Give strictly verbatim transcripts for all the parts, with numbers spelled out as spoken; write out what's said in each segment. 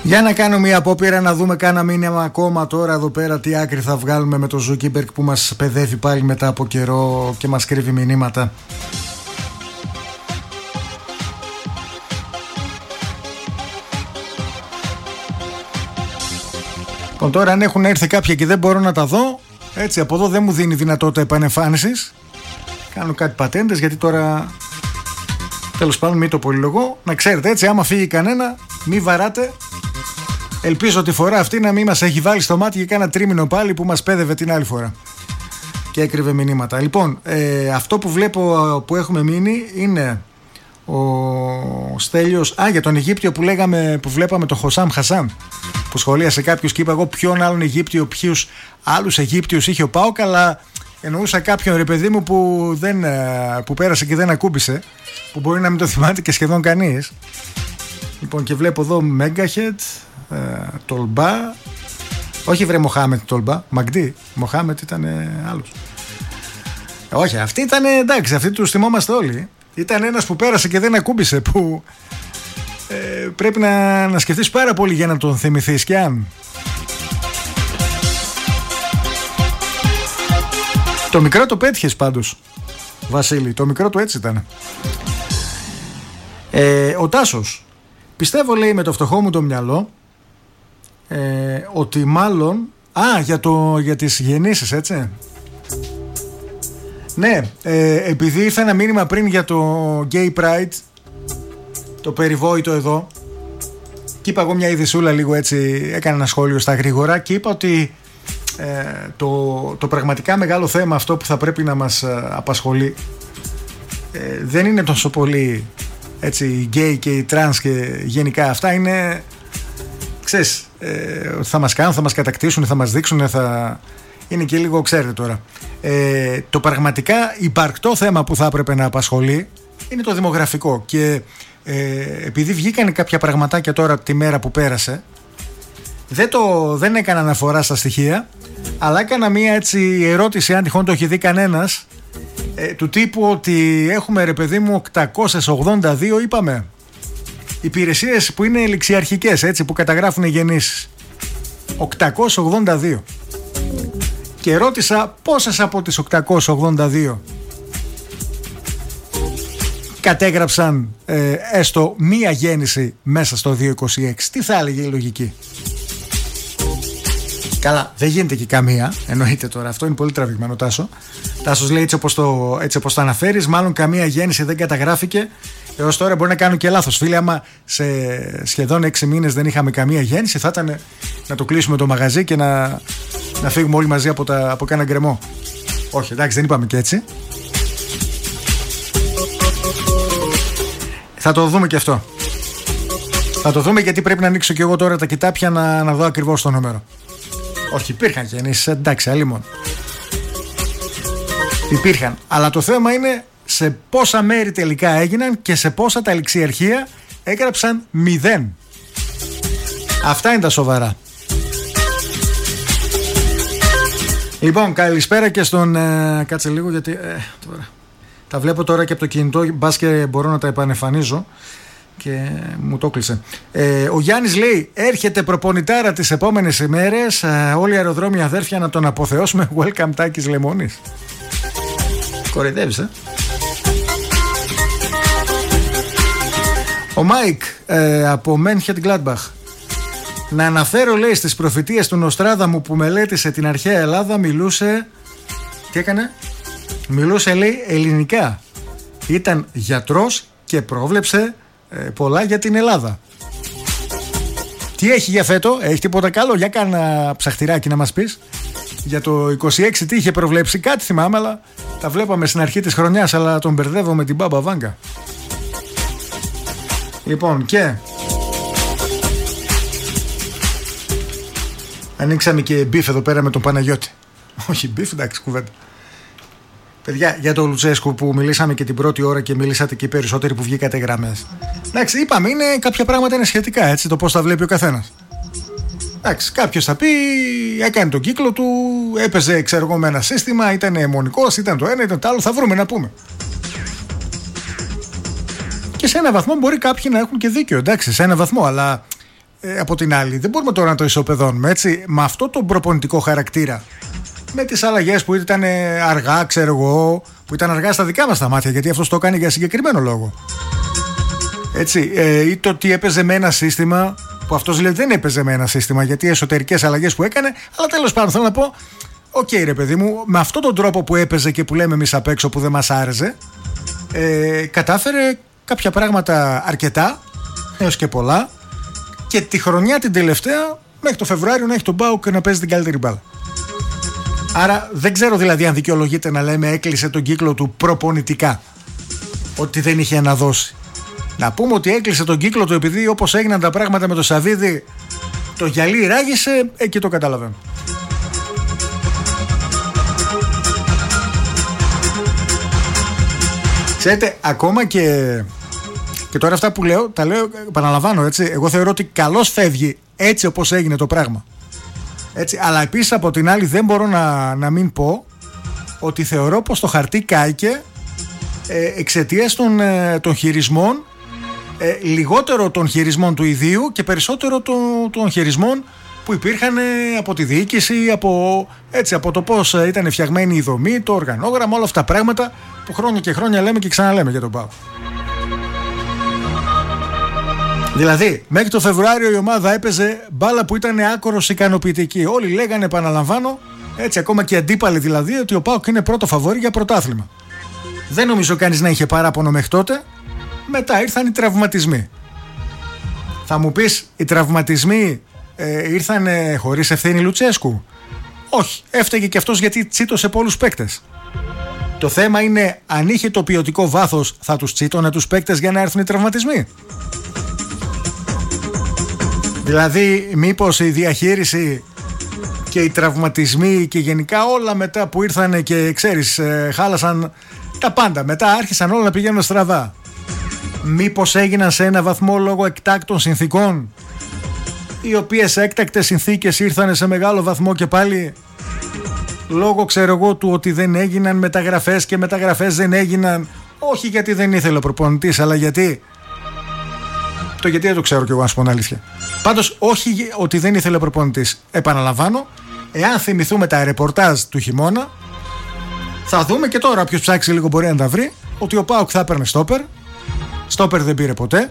Για να κάνω μια απόπειρα να δούμε κάνα μήνυμα ακόμα τώρα εδώ πέρα, τι άκρη θα βγάλουμε με το Ζούκεμπεργκ που μας παιδεύει πάλι μετά από καιρό και μας κρύβει μηνύματα. Λοιπόν, τώρα αν έχουν έρθει κάποια και δεν μπορώ να τα δω, έτσι από εδώ δεν μου δίνει δυνατότητα επανεμφάνισης. Κάνω κάτι πατέντες γιατί τώρα τέλος πάντων μην το πολυλογώ. Να ξέρετε έτσι, άμα φύγει κανένα μη βαράτε. Ελπίζω τη φορά αυτή να μην μας έχει βάλει στο μάτι και κάνα τρίμηνο πάλι που μας πέδευε την άλλη φορά και έκρυβε μηνύματα. Λοιπόν, ε, αυτό που βλέπω που έχουμε μείνει είναι ο Στέλιος. Α, για τον Αιγύπτιο που λέγαμε, που βλέπαμε, τον Χωσάμ Χασάν, που σχολίασε κάποιος και είπα εγώ ποιον άλλον Αιγύπτιο, ποιους άλλους Αιγύπτιους είχε ο ΠΑΟΚ, αλλά εννοούσα κάποιον ρε παιδί μου που, δεν, που πέρασε και δεν ακούμπησε, που μπορεί να μην το θυμάται και σχεδόν κανείς. Λοιπόν, και βλέπω εδώ Μέγκαχετ, ε, Τολμπά. Όχι βρε Μοχάμετ Τολμπά, Μαγντή. Μοχάμετ ήταν ε, άλλος. Όχι, αυτή ήταν εντάξει, αυτή τους θυμόμαστε όλοι. Ήταν ένας που πέρασε και δεν ακούμπησε, που ε, πρέπει να, να σκεφτείς πάρα πολύ για να τον θυμηθείς. Και αν το μικρό το πέτυχες πάντως, Βασίλη, το μικρό του έτσι ήταν. ε, Ο Τάσος, πιστεύω λέει με το φτωχό μου το μυαλό ε, ότι μάλλον Α, για, το, για τις γεννήσεις, έτσι. Ναι, ε, επειδή ήρθε ένα μήνυμα πριν για το Gay Pride, το περιβόητο εδώ, και είπα εγώ μια ειδησούλα λίγο έτσι, έκανα ένα σχόλιο στα γρήγορα και είπα ότι ε, το, το πραγματικά μεγάλο θέμα αυτό που θα πρέπει να μας ε, απασχολεί ε, δεν είναι τόσο πολύ έτσι οι γκέι και οι τρανς και γενικά αυτά, είναι ξέρεις ε, ότι θα μας κάνουν, θα μας κατακτήσουν, θα μας δείξουν, θα... είναι και λίγο, ξέρετε τώρα, ε, το πραγματικά υπαρκτό θέμα που θα έπρεπε να απασχολεί είναι το δημογραφικό. Και ε, επειδή βγήκαν κάποια πραγματάκια τώρα τη μέρα που πέρασε, δεν, το, δεν έκανα αναφορά στα στοιχεία, αλλά έκανα μία έτσι ερώτηση, αν τυχόν το έχει δει κανένας, ε, του τύπου ότι έχουμε ρε παιδί μου οκτακόσιες ογδόντα δύο, είπαμε, υπηρεσίες που είναι ληξιαρχικές, έτσι, που καταγράφουν γεννήσεις. οκτακόσιες ογδόντα δύο. Και ρώτησα πόσες από τις οκτακόσιες ογδόντα δύο κατέγραψαν ε, έστω μία γέννηση μέσα στο δύο είκοσι έξι. Τι θα έλεγε η λογική? Καλά, δεν γίνεται και καμία, εννοείται τώρα, αυτό είναι πολύ τραβηγμένο. Τάσο Τάσος λέει έτσι όπως το, έτσι όπως το αναφέρεις, μάλλον καμία γέννηση δεν καταγράφηκε. Έως τώρα μπορεί να κάνω και λάθος, φίλε. Άμα σε σχεδόν έξι μήνες δεν είχαμε καμία γέννηση, θα ήταν να το κλείσουμε το μαγαζί και να, να φύγουμε όλοι μαζί από, τα, από κάνα γκρεμό. Όχι, εντάξει, δεν είπαμε και έτσι. Θα το δούμε και αυτό. Θα το δούμε, γιατί πρέπει να ανοίξω και εγώ τώρα τα κοιτάπια να, να δω ακριβώς το νούμερο. Όχι, υπήρχαν γεννήσεις, εντάξει, αλλήμον. Υπήρχαν, αλλά το θέμα είναι σε πόσα μέρη τελικά έγιναν και σε πόσα τα ληξιαρχεία έγραψαν μηδέν. Αυτά είναι τα σοβαρά. Λοιπόν, καλησπέρα και στον ε, κάτσε λίγο γιατί ε, τώρα, τα βλέπω τώρα και από το κινητό, μπας και μπορώ να τα επανεμφανίζω και μου το κλείσε. ε, Ο Γιάννης λέει, έρχεται προπονητάρα τις επόμενες ημέρες, ε, όλοι οι αεροδρόμοι αδέρφια να τον αποθεώσουμε. Welcome Τάκης Λεμόνης. Κοροϊδεύεις, ε? Ο Μάικ ε, από Μένχετ Γκλάντμπαχ. Να αναφέρω, λέει, στις προφητείες του Νοστράδαμου που μελέτησε την αρχαία Ελλάδα, μιλούσε. Τι έκανε? Μιλούσε, λέει, ελληνικά. Ήταν γιατρός και πρόβλεψε ε, πολλά για την Ελλάδα. Τι έχει για φέτο? Έχει τίποτα καλό? Για κάνα ψαχτηράκι να μας πεις. Για το είκοσι έξι τι είχε προβλέψει? Κάτι θυμάμαι, αλλά τα βλέπαμε στην αρχή της χρονιάς, αλλά τον μπερδεύω με την Μπάμπα Βάγκα. Λοιπόν, και ανοίξαμε και μπιφ εδώ πέρα με τον Παναγιώτη. Όχι μπιφ, εντάξει, κουβέντα. Παιδιά, για τον Λουτσέσκου που μιλήσαμε και την πρώτη ώρα και μιλήσατε και οι περισσότεροι που βγήκατε γραμμές. Εντάξει, είπαμε, είναι, κάποια πράγματα είναι σχετικά, έτσι, το πώς τα βλέπει ο καθένας. Εντάξει, κάποιος θα πει, έκανε τον κύκλο του, έπαιζε, ξέρω εγώ, με ένα σύστημα, ήταν αιμονικός, ήταν το ένα, ήταν το άλλο, θα βρούμε να πούμε. Και σε ένα βαθμό μπορεί κάποιοι να έχουν και δίκιο, εντάξει, σε ένα βαθμό, αλλά ε, από την άλλη. Δεν μπορούμε τώρα να το ισοπεδώνουμε, έτσι. Με αυτό τον προπονητικό χαρακτήρα, με τις αλλαγές που ήταν αργά, ξέρω εγώ, που ήταν αργά στα δικά μας τα μάτια, γιατί αυτός το κάνει για συγκεκριμένο λόγο. Έτσι, ε, ή το ότι έπαιζε με ένα σύστημα που αυτός λέει δεν έπαιζε με ένα σύστημα, γιατί εσωτερικές αλλαγές που έκανε. Αλλά τέλος πάντων θέλω να πω, οκ, okay, ρε παιδί μου, με αυτόν τον τρόπο που έπαιζε και που λέμε εμείς απ' έξω που δεν μας άρεσε, ε, κατάφερε κάποια πράγματα αρκετά, έως και πολλά, και τη χρονιά την τελευταία μέχρι το Φεβρουάριο να έχει τον ΠΑΟΚ να παίζει την καλύτερη μπάλα. Άρα δεν ξέρω δηλαδή αν δικαιολογείται να λέμε έκλεισε τον κύκλο του προπονητικά, ότι δεν είχε να δώσει. Να πούμε ότι έκλεισε τον κύκλο του επειδή όπως έγιναν τα πράγματα με το Σαββίδι, το γυαλί ράγισε, εκεί το καταλαβαίνω. Ξέρετε, ακόμα και, και τώρα αυτά που λέω, τα λέω, επαναλαμβάνω, έτσι, εγώ θεωρώ ότι καλώς φεύγει έτσι όπως έγινε το πράγμα. Έτσι, αλλά επίσης από την άλλη δεν μπορώ να, να μην πω ότι θεωρώ πως το χαρτί κάηκε ε, εξαιτίας των, ε, των χειρισμών, ε, λιγότερο των χειρισμών του ιδίου και περισσότερο των, των χειρισμών που υπήρχαν ε, από τη διοίκηση, από, έτσι, από το πώς ε, ήταν φτιαγμένη η δομή, το οργανόγραμμα, όλα αυτά τα πράγματα που χρόνια και χρόνια λέμε και ξαναλέμε για τον ΠΑΟΚ. Δηλαδή, μέχρι το Φεβρουάριο η ομάδα έπαιζε μπάλα που ήταν άκρως ικανοποιητική. Όλοι λέγανε, επαναλαμβάνω, έτσι, ακόμα και αντίπαλοι δηλαδή, ότι ο ΠΑΟΚ είναι πρώτο φαβόρι για πρωτάθλημα. Δεν νομίζω κανείς να είχε παράπονο μέχρι τότε. Μετά ήρθαν οι τραυματισμοί. Θα μου πεις, οι τραυματισμοί ε, ήρθαν ε, χωρίς ευθύνη Λουτσέσκου? Όχι, έφταιγε και αυτός γιατί τσίτωσε πολλούς παίκτες. Το θέμα είναι, αν είχε το ποιοτικό βάθος, θα τους τσίτωνε τους παίκτες για να έρθουν οι τραυματισμοί? Δηλαδή, μήπως η διαχείριση και οι τραυματισμοί και γενικά όλα μετά που ήρθαν και ξέρεις, ε, χάλασαν τα πάντα. Μετά άρχισαν όλα να πηγαίνουν στραβά. Μήπως έγιναν σε ένα βαθμό λόγω εκτάκτων συνθήκων, οι οποίες έκτακτες συνθήκες ήρθαν σε μεγάλο βαθμό και πάλι λόγω, ξέρω εγώ, του ότι δεν έγιναν μεταγραφές και μεταγραφές δεν έγιναν. Όχι γιατί δεν ήθελε ο προπονητής, αλλά γιατί... Το γιατί δεν το ξέρω κι εγώ, να σου πω την αλήθεια. Πάντως, όχι ότι δεν ήθελε ο προπονητής. Επαναλαμβάνω, εάν θυμηθούμε τα ρεπορτάζ του χειμώνα, θα δούμε και τώρα, όποιος ψάξει λίγο μπορεί να τα βρει, ότι ο ΠΑΟΚ θα έπαιρνε στόπερ. Στόπερ δεν πήρε ποτέ.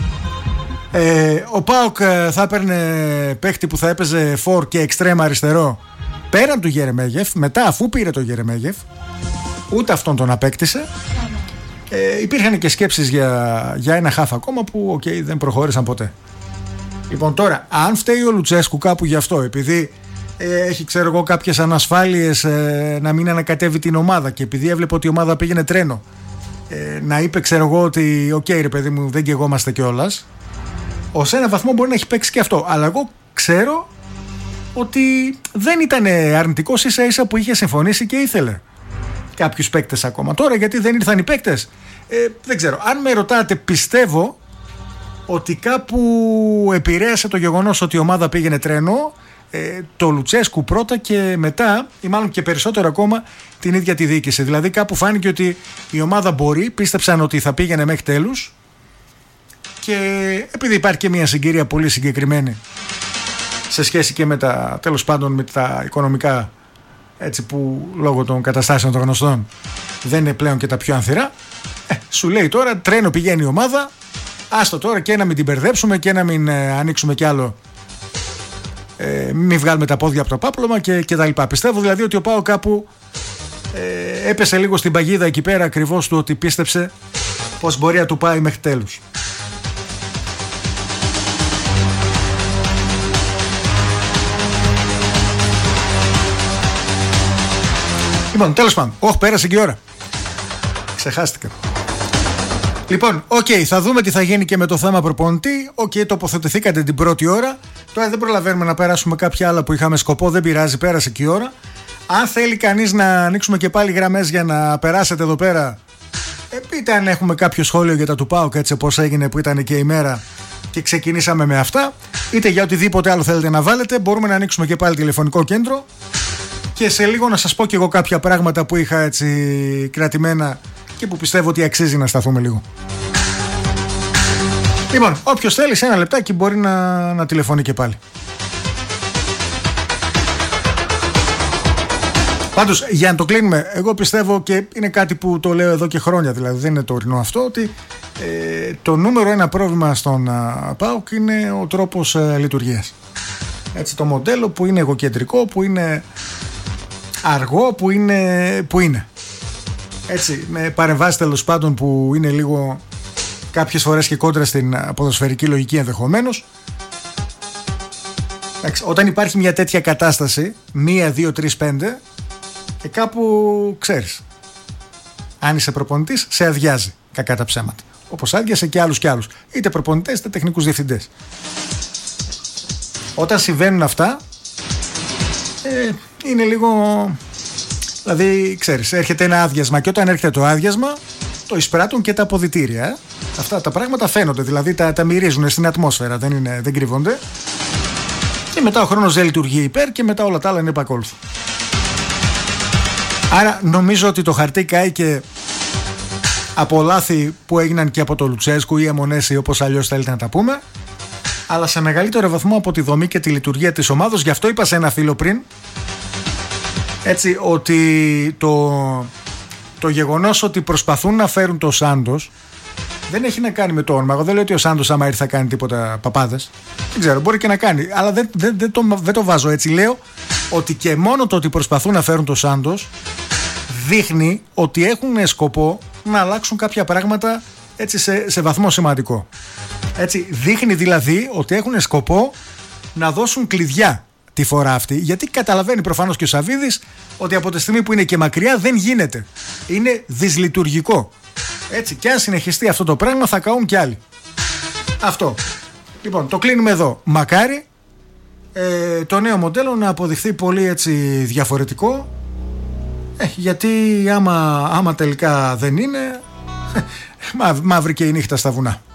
Ε, ο ΠΑΟΚ θα έπαιρνε παίχτη που θα έπαιζε φορ και εξτρέμ αριστερό πέραν του Γερεμέγεφ. Μετά, αφού πήρε το Γερεμέγεφ, ούτε αυτόν τον απέκτησε. Ε, υπήρχαν και σκέψεις για, για ένα χαφ ακόμα που okay, δεν προχώρησαν ποτέ. Λοιπόν, τώρα, αν φταίει ο Λουτσέσκου κάπου γι' αυτό, επειδή ε, έχει, ξέρω εγώ, κάποιες ανασφάλειες ε, να μην ανακατεύει την ομάδα και επειδή έβλεπε ότι η ομάδα πήγαινε τρένο, ε, να είπε, ξέρω εγώ, ότι οκ, okay, ρε παιδί μου, δεν καιγόμαστε κιόλας, ως ένα βαθμό μπορεί να έχει παίξει και αυτό. Αλλά εγώ ξέρω ότι δεν ήταν αρνητικός, ίσα ίσα που είχε συμφωνήσει και ήθελε κάποιους παίκτες ακόμα. Τώρα γιατί δεν ήρθαν οι παίκτες, ε, δεν ξέρω. Αν με ρωτάτε, πιστεύω ότι κάπου επηρέασε το γεγονός ότι η ομάδα πήγαινε τρένο ε, το Λουτσέσκου πρώτα και μετά, ή μάλλον και περισσότερο ακόμα, την ίδια τη διοίκηση. Δηλαδή κάπου φάνηκε ότι η ομάδα μπορεί, πίστεψαν ότι θα πήγαινε μέχρι τέλους, και επειδή υπάρχει και μια συγκυρία πολύ συγκεκριμένη σε σχέση και με τα, τέλος πάντων, με τα οικονομικά, έτσι, που λόγω των καταστάσεων των γνωστών δεν είναι πλέον και τα πιο ανθυρά, ε, σου λέει τώρα τρένο πηγαίνει η ομάδα, άστο τώρα και να μην την μπερδέψουμε και να μην ε, ανοίξουμε κι άλλο, ε, μην βγάλουμε τα πόδια από το πάπλωμα και, και τα λοιπά. Πιστεύω δηλαδή ότι ο ΠΑΟ κάπου ε, έπεσε λίγο στην παγίδα εκεί πέρα ακριβώς του ότι πίστεψε πως μπορεί να του πάει μέχρι τέλους. Λοιπόν, τέλος πάντων, όχι, πέρασε και η ώρα. Ξεχάστηκα. Λοιπόν, οκ, okay, θα δούμε τι θα γίνει και με το θέμα προπονητή. Οκ, okay, τοποθετηθήκατε την πρώτη ώρα. Τώρα δεν προλαβαίνουμε να περάσουμε κάποια άλλα που είχαμε σκοπό. Δεν πειράζει, πέρασε και η ώρα. Αν θέλει κανείς να ανοίξουμε και πάλι γραμμές για να περάσετε εδώ πέρα, ε, πείτε αν έχουμε κάποιο σχόλιο για τα του ΠΑΟΚ, έτσι όπως έγινε που ήταν και η μέρα και ξεκινήσαμε με αυτά. Είτε για οτιδήποτε άλλο θέλετε να βάλετε, μπορούμε να ανοίξουμε και πάλι τηλεφωνικό κέντρο. Και σε λίγο να σας πω και εγώ κάποια πράγματα που είχα έτσι κρατημένα και που πιστεύω ότι αξίζει να σταθούμε λίγο. Λοιπόν, όποιος θέλει σε ένα λεπτάκι μπορεί να, να τηλεφωνεί και πάλι. Πάντως, για να το κλείνουμε, εγώ πιστεύω, και είναι κάτι που το λέω εδώ και χρόνια, δηλαδή δεν είναι τωρινό αυτό, ότι ε, το νούμερο ένα πρόβλημα στον ΠΑΟΚ είναι ο τρόπος ε, λειτουργίας. Έτσι, το μοντέλο που είναι εγωκεντρικό, που είναι αργό, που είναι, που είναι. Έτσι, με παρεμβάσεις τέλος πάντων που είναι λίγο κάποιες φορές και κόντρα στην ποδοσφαιρική λογική ενδεχομένως. Εντάξει, όταν υπάρχει μια τέτοια κατάσταση, μία, δύο, τρεις, πέντε, και κάπου ξέρεις, αν είσαι προπονητής, σε αδειάζει κακά τα ψέματα. Όπως άδειασε και άλλους και άλλους, είτε προπονητές είτε τεχνικούς διευθυντές. Όταν συμβαίνουν αυτά, ε, είναι λίγο, δηλαδή ξέρεις, έρχεται ένα άδειασμα, και όταν έρχεται το άδειασμα το εισπράττουν και τα αποδυτήρια. Ε. Αυτά τα πράγματα φαίνονται, δηλαδή τα, τα μυρίζουν στην ατμόσφαιρα, δεν, είναι, δεν κρύβονται. Και μετά ο χρόνος δεν λειτουργεί υπέρ, και μετά όλα τα άλλα είναι επακόλουθα. Άρα νομίζω ότι το χαρτί κάει και από λάθη που έγιναν και από το Λουτσέσκου ή Αμονέση, όπως αλλιώς θέλετε να τα πούμε, αλλά σε μεγαλύτερο βαθμό από τη δομή και τη λειτουργία της ομάδος. Γι' αυτό είπα σε ένα φίλο πριν, έτσι, ότι το, το γεγονός ότι προσπαθούν να φέρουν το Σάντος δεν έχει να κάνει με το όνομα. Εγώ δεν λέω ότι ο Σάντος άμα ήρθε θα κάνει τίποτα παπάδες. Δεν ξέρω, μπορεί και να κάνει, αλλά δεν, δεν, δεν, το, δεν το βάζω έτσι. Λέω ότι και μόνο το ότι προσπαθούν να φέρουν το Σάντος δείχνει ότι έχουν σκοπό να αλλάξουν κάποια πράγματα, έτσι, σε, σε βαθμό σημαντικό. Έτσι, δείχνει δηλαδή ότι έχουν σκοπό να δώσουν κλειδιά τη φορά αυτή, γιατί καταλαβαίνει προφανώς και ο Σαββίδης ότι από τη στιγμή που είναι και μακριά δεν γίνεται. Είναι δυσλειτουργικό. Έτσι, και αν συνεχιστεί αυτό το πράγμα θα καούν κι άλλοι. Αυτό. Λοιπόν, το κλείνουμε εδώ. Μακάρι ε, το νέο μοντέλο να αποδειχθεί πολύ, έτσι, διαφορετικό, ε, γιατί άμα, άμα τελικά δεν είναι, μαύρη και η νύχτα στα βουνά.